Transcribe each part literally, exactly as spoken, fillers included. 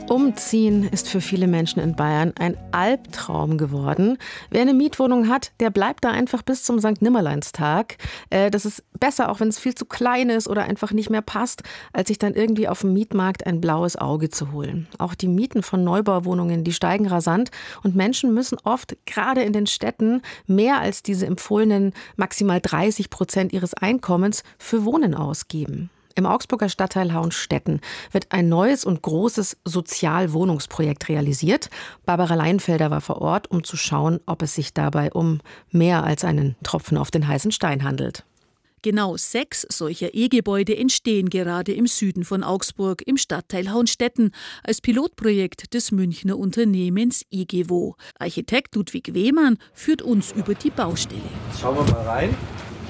Umziehen ist für viele Menschen in Bayern ein Albtraum geworden. Wer eine Mietwohnung hat, der bleibt da einfach bis zum Sankt Nimmerleinstag. Äh, das ist besser, auch wenn es viel zu klein ist oder einfach nicht mehr passt, als sich dann irgendwie auf dem Mietmarkt ein blaues Auge zu holen. Auch die Mieten von Neubauwohnungen, die steigen rasant und Menschen müssen oft, gerade in den Städten, mehr als diese empfohlenen maximal dreißig Prozent ihres Einkommens für Wohnen ausgeben. Im Augsburger Stadtteil Hauenstetten wird ein neues und großes Sozialwohnungsprojekt realisiert. Barbara Leinfelder war vor Ort, um zu schauen, ob es sich dabei um mehr als einen Tropfen auf den heißen Stein handelt. Genau sechs solcher E-Gebäude entstehen gerade im Süden von Augsburg, im Stadtteil Hauenstetten, als Pilotprojekt des Münchner Unternehmens IGEWO. Architekt Ludwig Wehmann führt uns über die Baustelle. Schauen wir mal rein.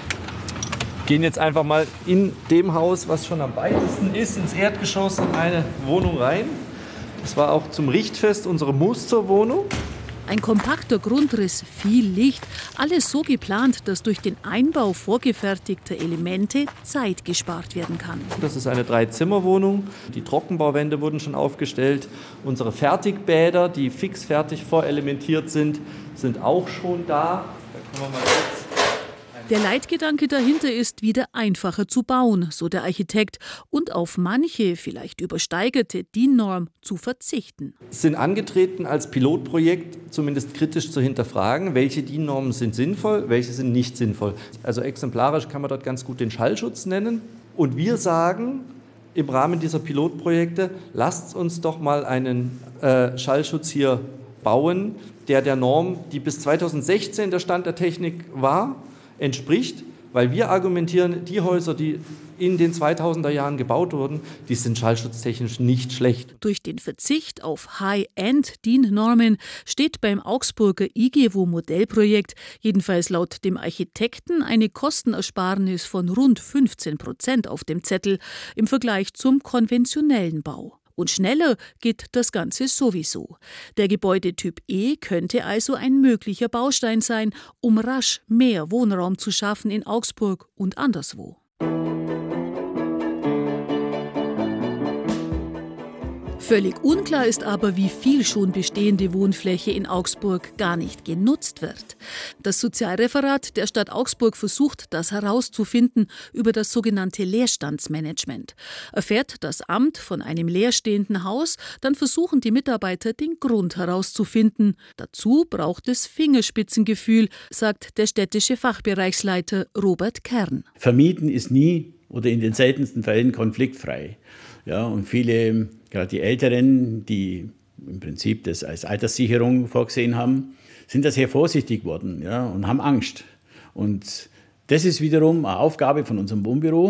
Gehen jetzt einfach mal in dem Haus, was schon am weitesten ist, ins Erdgeschoss in eine Wohnung rein. Das war auch zum Richtfest unsere Musterwohnung. Ein kompakter Grundriss, viel Licht, alles so geplant, dass durch den Einbau vorgefertigter Elemente Zeit gespart werden kann. Das ist eine Drei-Zimmer-Wohnung. Die Trockenbauwände wurden schon aufgestellt. Unsere Fertigbäder, die fix fertig vorelementiert sind, sind auch schon da. Da kommen wir mal kurz. Der Leitgedanke dahinter ist, wieder einfacher zu bauen, so der Architekt, und auf manche, vielleicht übersteigerte D I N-Norm zu verzichten. Sind angetreten als Pilotprojekt, zumindest kritisch zu hinterfragen, welche D I N-Normen sind sinnvoll, welche sind nicht sinnvoll. Also exemplarisch kann man dort ganz gut den Schallschutz nennen. Und wir sagen im Rahmen dieser Pilotprojekte, lasst uns doch mal einen äh, Schallschutz hier bauen, der der Norm, die bis zweitausendsechzehn der Stand der Technik war, entspricht, weil wir argumentieren, die Häuser, die in den zweitausender Jahren gebaut wurden, die sind schallschutztechnisch nicht schlecht. Durch den Verzicht auf High-End-D I N-Normen steht beim Augsburger IGEWO-Modellprojekt, jedenfalls laut dem Architekten, eine Kostenersparnis von rund fünfzehn Prozent auf dem Zettel im Vergleich zum konventionellen Bau. Und schneller geht das Ganze sowieso. Der Gebäudetyp E könnte also ein möglicher Baustein sein, um rasch mehr Wohnraum zu schaffen in Augsburg und anderswo. Völlig unklar ist aber, wie viel schon bestehende Wohnfläche in Augsburg gar nicht genutzt wird. Das Sozialreferat der Stadt Augsburg versucht, das herauszufinden über das sogenannte Leerstandsmanagement. Erfährt das Amt von einem leerstehenden Haus, dann versuchen die Mitarbeiter, den Grund herauszufinden. Dazu braucht es Fingerspitzengefühl, sagt der städtische Fachbereichsleiter Robert Kern. Vermieten ist nie oder in den seltensten Fällen konfliktfrei. Ja, und viele, gerade die Älteren, die im Prinzip das als Alterssicherung vorgesehen haben, sind da sehr vorsichtig geworden, ja, und haben Angst. Und das ist wiederum eine Aufgabe von unserem Wohnbüro,